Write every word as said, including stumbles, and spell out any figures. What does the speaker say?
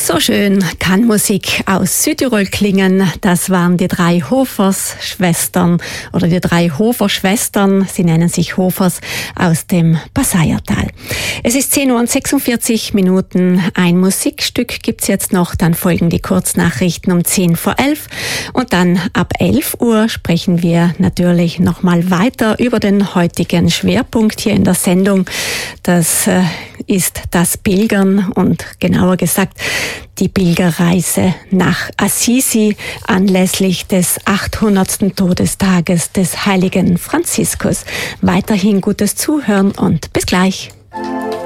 So schön kann Musik aus Südtirol klingen. Das waren die drei Hofers-Schwestern oder die drei Hofer-Schwestern. Sie nennen sich Hofers aus dem Passaiertal. Es ist zehn Uhr und sechsundvierzig Minuten. Ein Musikstück gibt's jetzt noch. Dann folgen die Kurznachrichten um zehn vor elf. Und dann ab elf Uhr sprechen wir natürlich nochmal weiter über den heutigen Schwerpunkt hier in der Sendung. Das äh, ist das Pilgern und genauer gesagt die Pilgerreise nach Assisi anlässlich des achthundertsten Todestages des heiligen Franziskus. Weiterhin gutes Zuhören und bis gleich.